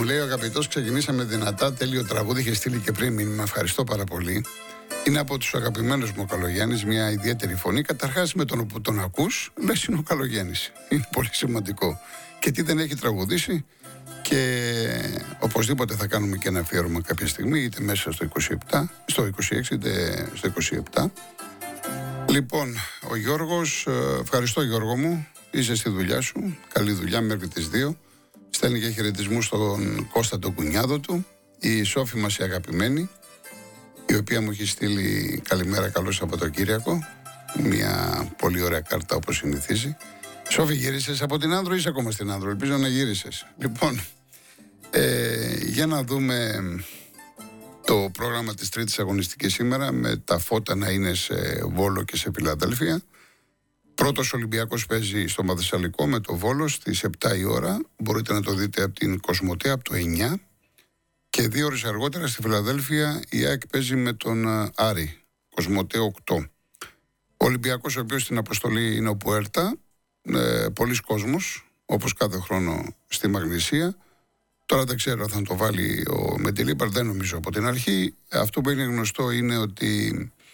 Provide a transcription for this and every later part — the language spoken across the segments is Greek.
λέει ο αγαπητός, ξεκινήσαμε δυνατά, τέλειο τραγούδι, είχε στείλει και πριν μήνυμα, ευχαριστώ πάρα πολύ. Είναι από τους αγαπημένους μου ο Καλογιάννης, μια ιδιαίτερη φωνή. Καταρχάς με τον που τον ακούς, λες είναι ο Καλογιάννης. Είναι πολύ σημαντικό. Και τι δεν έχει τραγουδήσει. Και οπωσδήποτε θα κάνουμε και ένα αφιέρωμα κάποια στιγμή, είτε μέσα στο 26 είτε στο 27. Λοιπόν, ο Γιώργος, ευχαριστώ Γιώργο μου, είσαι στη δουλειά σου, καλή δουλειά μέχρι τις 2. Στέλνει και χαιρετισμούς στον Κώστα τον κουνιάδο του, η Σόφη μας η αγαπημένη, η οποία μου έχει στείλει καλημέρα, καλό Σαββατοκύριακο, μια πολύ ωραία κάρτα όπως συνηθίζει. Σόφη, γύρισες από την Άνδρο ή είσαι ακόμα στην Άνδρο? Ελπίζω να γύρισες. Λοιπόν, για να δούμε το πρόγραμμα της τρίτης αγωνιστικής σήμερα, με τα φώτα να είναι σε Βόλο και σε Φιλαδέλφια. Πρώτος Ολυμπιακός παίζει στο Μαδεσσαλικό με το Βόλο στις 7 η ώρα. Μπορείτε να το δείτε από την Κοσμοτέ από το 9. Και 2 ώρες αργότερα στη Φιλαδέλφια η ΑΕΚ παίζει με τον Άρη, Κοσμοτέ 8. Ο Ολυμπιακός, ο οποίος στην αποστολή είναι ο Πουέρτα, πολλοί κόσμος, όπως κάθε χρόνο στη Μαγνησία. Τώρα δεν ξέρω αν θα το βάλει ο Μεντιλίπαρ, δεν νομίζω από την αρχή. Αυτό που είναι γνωστό είναι ότι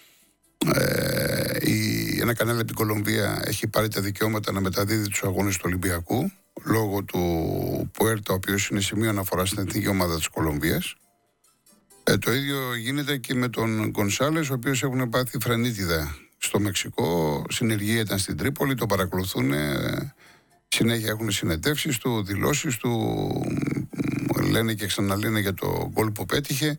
ένα κανάλι από την Κολομβία έχει πάρει τα δικαιώματα να μεταδίδει τους αγώνες του Ολυμπιακού λόγω του Πουέρτα, ο οποίος είναι σημείο αναφορά στην εθνική ομάδα της Κολομβίας. Το ίδιο γίνεται και με τον Γκονσάλες, ο οποίος έχουν πάθει φρενίτιδα στο Μεξικό. Συνεργεία ήταν στην Τρίπολη, τον παρακολουθούν. Συνέχεια έχουν συνεντεύξεις του, δηλώσεις του, λένε και ξαναλένε για το γκολ που πέτυχε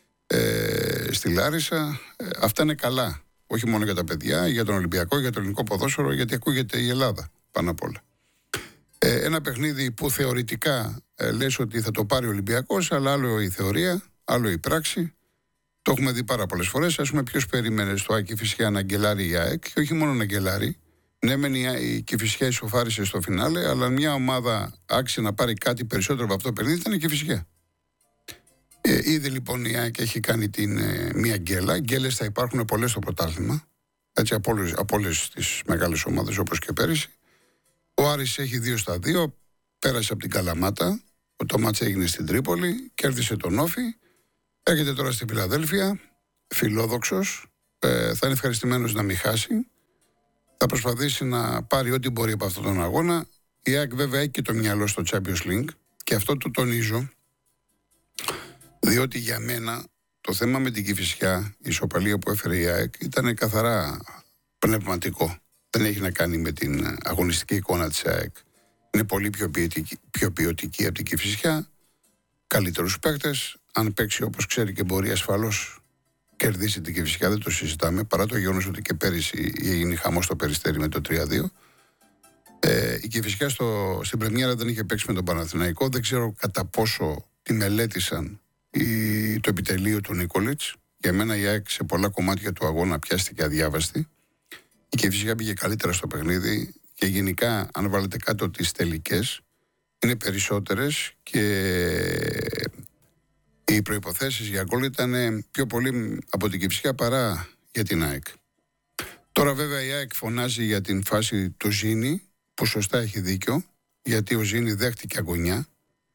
στη Λάρισα. Αυτά είναι καλά, όχι μόνο για τα παιδιά, για τον Ολυμπιακό, για το ελληνικό ποδόσφαιρο, γιατί ακούγεται η Ελλάδα πάνω απ' όλα. Ένα παιχνίδι που θεωρητικά λες ότι θα το πάρει ο Ολυμπιακός, αλλά άλλο η θεωρία, άλλο η πράξη. Το έχουμε δει πάρα πολλές φορές. Ας πούμε, ποιος περίμενε στο Άκη Κηφισιά να γκελάρει η ΑΕΚ, και όχι μόνο να γκελάρει. Ναι, μεν η Κηφισιά ισοφάρισε στο φινάλε, αλλά μια ομάδα άξιζε να πάρει κάτι περισσότερο από αυτό το παιχνίδι ήταν η Κηφισιά. Ήδη λοιπόν η ΑΕΚ έχει κάνει μια γκέλα. Γκέλες θα υπάρχουν πολλές στο πρωτάθλημα, έτσι, από όλες τις μεγάλες ομάδες όπως και πέρυσι. Ο Άρης έχει 2-2, πέρασε από την Καλαμάτα. Το μάτς έγινε στην Τρίπολη, κέρδισε τον Όφη. Έρχεται τώρα στη Φιλαδέλφια, φιλόδοξος, θα είναι ευχαριστημένος να μην χάσει. Θα προσπαθήσει να πάρει ό,τι μπορεί από αυτόν τον αγώνα. Η ΑΕΚ βέβαια έχει και το μυαλό στο Champions League και αυτό το τονίζω, διότι για μένα το θέμα με την Κηφισιά, η ισοπαλία που έφερε η ΑΕΚ, ήταν καθαρά πνευματικό. Δεν έχει να κάνει με την αγωνιστική εικόνα της ΑΕΚ. Είναι πολύ πιο ποιοτική από την Κηφισιά, καλύτερους παίκτες. Αν παίξει όπως ξέρει και μπορεί, ασφαλώς κερδίσει την Κηφισιά, δεν το συζητάμε, παρά το γεγονός ότι και πέρυσι έγινε χαμός στο Περιστέρι με το 3-2. Η Κηφισιά στην πρεμιέρα δεν είχε παίξει με τον Παναθηναϊκό. Δεν ξέρω κατά πόσο τη μελέτησαν το επιτελείο του Νίκολιτς. Για μένα η ΑΕΚ σε πολλά κομμάτια του αγώνα πιάστηκε αδιάβαστη. Η Κηφισιά πήγε καλύτερα στο παιχνίδι και γενικά, αν βάλετε κάτω τις τελικές, είναι περισσότερες και οι προϋποθέσεις για γκολ ήταν πιο πολύ από την Κηφισιά παρά για την ΑΕΚ. Τώρα βέβαια η ΑΕΚ φωνάζει για την φάση του Ζήνη, που σωστά έχει δίκιο, γιατί ο Ζήνη δέχτηκε αγωνιά.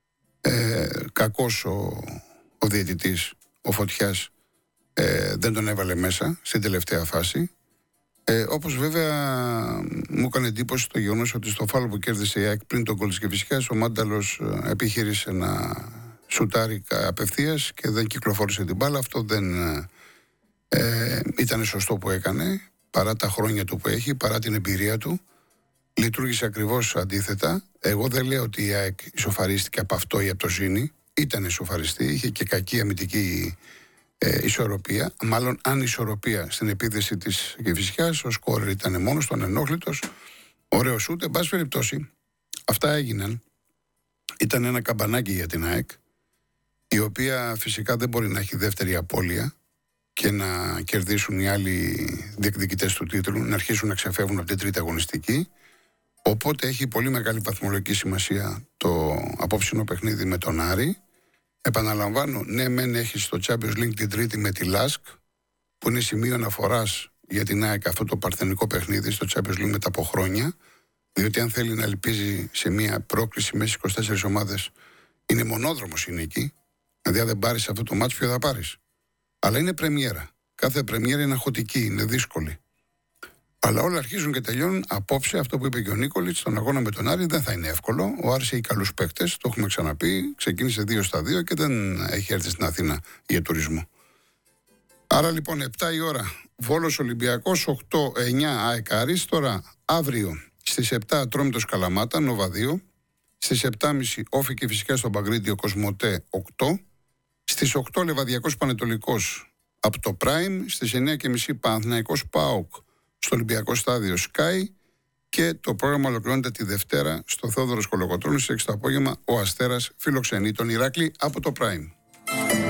Κακός ο διαιτητής, ο Φωτιάς, δεν τον έβαλε μέσα στην τελευταία φάση. Όπως βέβαια μου έκανε εντύπωση το γεγονός ότι στο φάουλ που κέρδισε η ΑΕΚ πριν τον γκολ της Κηφισιάς, ο Μάνταλος επιχείρησε να σουτάρει απευθείας και δεν κυκλοφόρησε την μπάλα. Αυτό δεν ήταν σωστό που έκανε, παρά τα χρόνια του που έχει, παρά την εμπειρία του. Λειτουργήσε ακριβώς αντίθετα. Εγώ δεν λέω ότι η ΑΕΚ ισοφαρίστηκε από αυτό ή από το Ζήνη. Ήταν ισοφαριστή, είχε και κακή αμυντική ισορροπία. Μάλλον ανισορροπία στην επίθεση της Κηφισιάς. Ο σκόρερ ήταν μόνος του, ανενόχλητος. Ωραίο σούτ. Εν πάση περιπτώσει, αυτά έγιναν. Ήταν ένα καμπανάκι για την ΑΕΚ, η οποία φυσικά δεν μπορεί να έχει δεύτερη απώλεια και να κερδίσουν οι άλλοι διεκδικητές του τίτλου, να αρχίσουν να ξεφεύγουν από την τρίτη αγωνιστική. Οπότε έχει πολύ μεγάλη βαθμολογική σημασία το απόψινο παιχνίδι με τον Άρη. Επαναλαμβάνω, ναι, μεν έχει στο Champions League την τρίτη με τη Λάσκ, που είναι σημείο αναφοράς για την ΑΕΚ αυτό το παρθενικό παιχνίδι στο Champions League μετά από χρόνια. Διότι αν θέλει να ελπίζει σε μια πρόκληση μέσα στις 24 ομάδες Είναι μονόδρομος η νίκη. Δηλαδή, αν δεν πάρεις αυτό το μάτς, ποιο θα πάρεις. Αλλά είναι πρεμιέρα. Κάθε πρεμιέρα είναι αγχωτική, είναι δύσκολη. Αλλά όλα αρχίζουν και τελειώνουν απόψε. Αυτό που είπε και ο Νίκολιτς, στον αγώνα με τον Άρη δεν θα είναι εύκολο. Ο Άρης έχει καλούς παίκτες, το έχουμε ξαναπεί. Ξεκίνησε 2-2 και δεν έχει έρθει στην Αθήνα για τουρισμό. Άρα λοιπόν 7 η ώρα Βόλος Ολυμπιακός, 8-9 ΑΕΚ Άρης. Τώρα αύριο στις 7 Ατρόμητος Καλαμάτα, Νόβα 2. Στις 7.30 Όφη και φυσικά στον Παγκρίτιο Κοσμοτέ 8. Στις 8 Λεβαδιακός Πανετολικός από το Prime. Στις 9.30 Παναθηναϊκός ΠΑΟΚ στο Ολυμπιακό Στάδιο Sky. Και το πρόγραμμα ολοκληρώνεται τη Δευτέρα στο Θεόδωρος Κολοκοτρώνης. Στις 6 το απόγευμα ο Αστέρας φιλοξενεί τον Ηράκλη από το Prime.